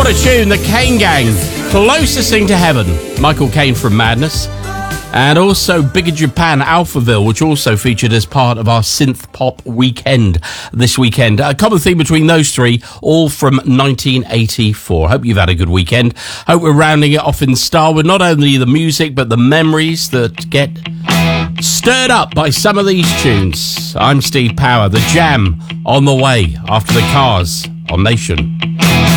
What a tune, the Kane Gang, Closest Thing to Heaven, Michael Caine from Madness. And also Bigger Japan, Alphaville, which also featured as part of our synth pop weekend this weekend. A common theme between those three, all from 1984. Hope you've had a good weekend. Hope we're rounding it off in style with not only the music, but the memories that get stirred up by some of these tunes. I'm Steve Power, The Jam on the way after the Cars on Nation.